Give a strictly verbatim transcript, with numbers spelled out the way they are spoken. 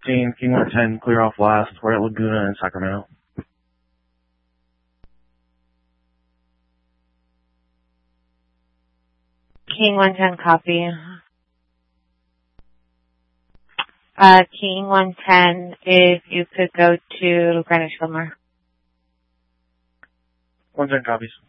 sixteen, King one ten, clear off last. We're at Laguna in Sacramento. King one ten, copy. Uh, King one ten, if you could go to Greenwich Wilmer. one ten copies.